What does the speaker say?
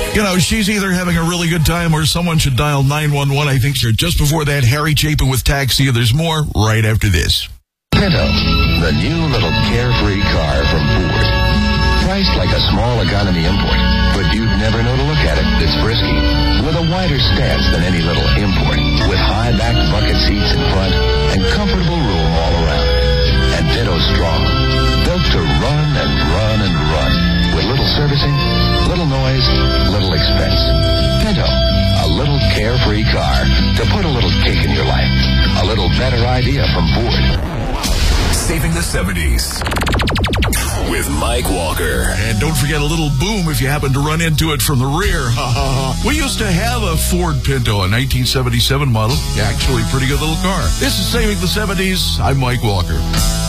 You know, she's either having a really good time or someone should dial 911. I think so. Just before that, Harry Chapin with Taxi. There's more right after this. Pinto, the new little carefree car from Ford. Priced like a small economy import, but you'd never know to look at it. It's frisky, with a wider stance than any little import, with high-backed bucket seats in front and comfortable room all around. And Pinto's strong, built to run and run and run, with little servicing, little noise, little expense. Pinto, a little carefree car to put a little kick in your life. A little better idea from Ford. Saving the 70s with Mike Walker. And don't forget a little boom if you happen to run into it from the rear. We used to have a Ford Pinto, a 1977 model. Actually, pretty good little car. This is Saving the 70s. I'm Mike Walker.